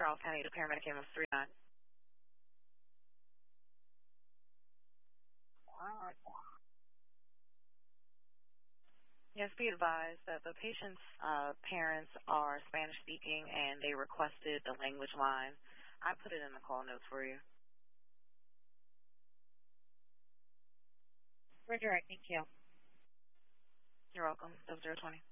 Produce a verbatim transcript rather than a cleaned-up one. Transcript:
Charles County to paramedic ambulance three nine. Yes, be advised that the patient's uh, parents are Spanish speaking and they requested the language line. I put it in the call notes for you. Roger, thank you. You're welcome. Double zero twenty.